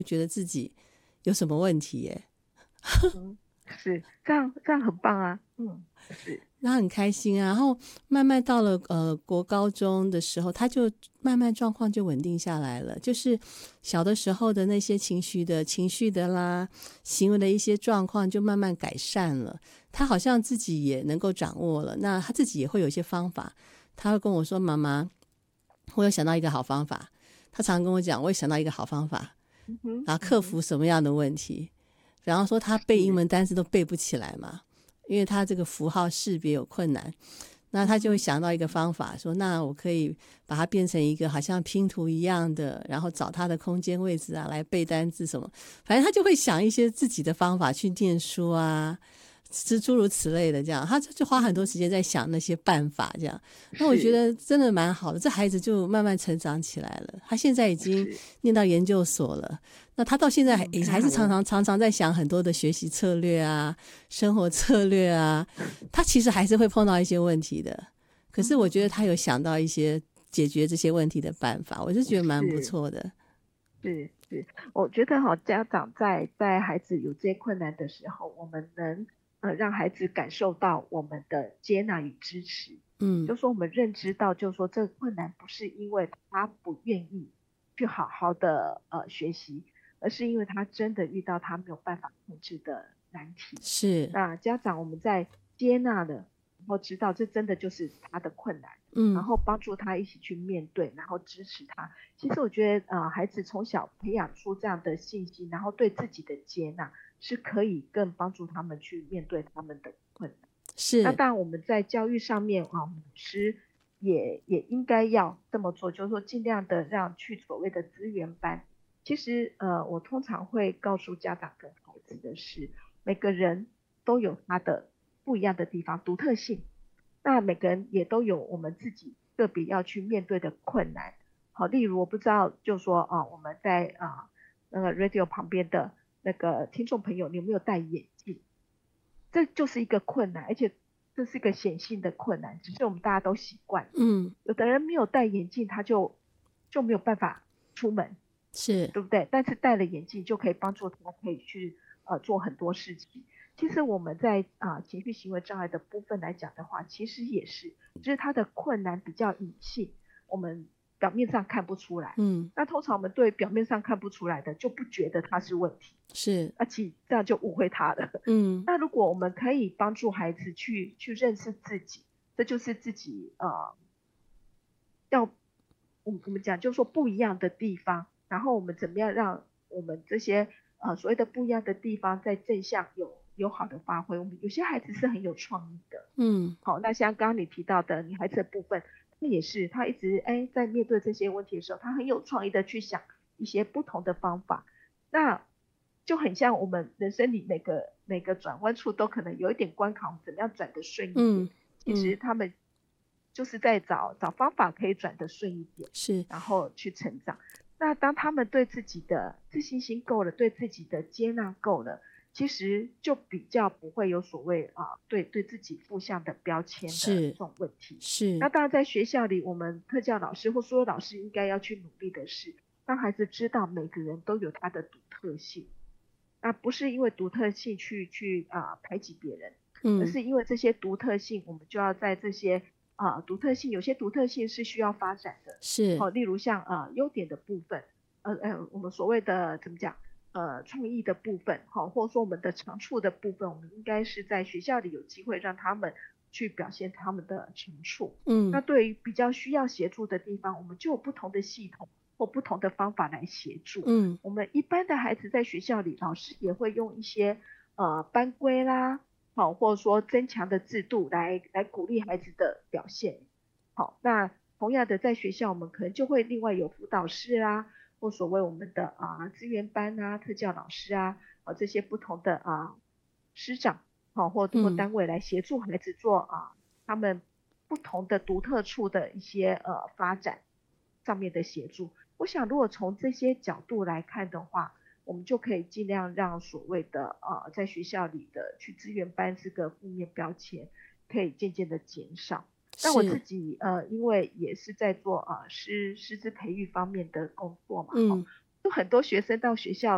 觉得自己有什么问题耶。 嗯，是这样很棒啊，是他很开心啊，然后慢慢到了国高中的时候，他就慢慢状况就稳定下来了，就是小的时候的那些情绪的啦，行为的一些状况就慢慢改善了，他好像自己也能够掌握了，那他自己也会有一些方法，他会跟我说妈妈，我有想到一个好方法，他常跟我讲我也想到一个好方法， 嗯哼然后克服嗯哼什么样的问题，比方说他背英是文单词都背不起来嘛，因为他这个符号识别有困难，那他就会嗯哼想到一个方法，说那我可以把它变成一个好像拼图一样的，然后找它的空间位置啊来背单字什么，反正他就会想一些自己的方法去念书啊，诸如此类的，这样他就花很多时间在想那些办法，这样。那我觉是得真的蛮好的，这孩子就慢慢成长起来了。他现在已经是， 念到研究所了，那他到现在也还是太好了， 常常在想很多的学习策略啊、生活策略啊。他其实还是会碰到一些问题的，可是我觉得他有想到一些解决这些问题的办法，我就觉得蛮不是错的。 是，我觉得哈，家长在孩子有这些困难的时候，我们能让孩子感受到我们的接纳与支持， 嗯， 就说我们认知到，就是说这个困难不是因为他不愿意去好好的学习，而是因为他真的遇到他没有办法控制的难题。 是， 那家长我们在接纳的，然后知道这真的就是他的困难，然嗯， 后帮助他一起去面对，然后支持他。其实我觉得，孩子从小培养出这样的信心，然后对自己的接纳，是可以更帮助他们去面对他们的困难。那是， 当然，我们在教育上面啊，老师也应该要这么做，就是说尽量的让去所谓的资源班。其实，我通常会告诉家长跟孩子的是，每个人都有他的不一样的地方，独特性。那每个人也都有我们自己个别要去面对的困难。好，例如我不知道，就说我们在那个 radio 旁边的那个听众朋友，你有没有戴眼镜？这就是一个困难，而且这是一个显性的困难，只是我们大家都习惯了。 嗯， 有的人没有戴眼镜，他就没有办法出门， 是， 对不对？但是戴了眼镜就可以帮助他可以去做很多事情。其实我们在情绪行为障碍的部分来讲的话，其实也是，就是他的困难比较隐性，我们表面上看不出来。 嗯， 那通常我们对表面上看不出来的，就不觉得它是问题， 是， 其实这样就误会他了。 嗯， 那如果我们可以帮助孩子去认识自己，这就是自己要我们讲就是说不一样的地方，然后我们怎么样让我们这些所谓的不一样的地方在正向有好的发挥。我们有些孩子是很有创意的， 嗯， 好，那像刚刚你提到的女孩子的部分，那也是她一直在面对这些问题的时候，她很有创意的去想一些不同的方法，那就很像我们人生里每个转弯处都可能有一点关卡，我们怎么样转得顺一点？ 嗯， 其实嗯， 他们就是在找方法可以转得顺一点， 是， 然后去成长。那当他们对自己的自信心够了，对自己的接纳够了，其实就比较不会有所谓对自己负向的标签的是， 这种问题。 是， 那当然，在学校里，我们特教老师或所有老师应该要去努力的是，让孩子知道每个人都有他的独特性，那不是因为独特性去排挤别人，而嗯， 是因为这些独特性，我们就要在这些独特性，有些独特性是需要发展的。 是， 好，例如像优点的部分，我们所谓的怎么讲，创意的部分，好，或者说我们的长处的部分，我们应该是在学校里有机会让他们去表现他们的长处。那嗯， 对于比较需要协助的地方，我们就有不同的系统或不同的方法来协助。 嗯， 我们一般的孩子在学校里，老师也会用一些班规啦，好，或者说增强的制度来鼓励孩子的表现。好，那同样的在学校，我们可能就会另外有辅导室啊，或所谓我们的资源班啊、特教老师啊，这些不同的师长，好或嗯， 单位来协助孩子做他们不同的独特处的一些发展上面的协助。我想，如果从这些角度来看的话，我们就可以尽量让所谓的在学校里的去资源班这个负面标签，可以渐渐的减少。那我自是， 己因为也是在做师资培育方面的工作嘛， 嗯。 就很多学生到学校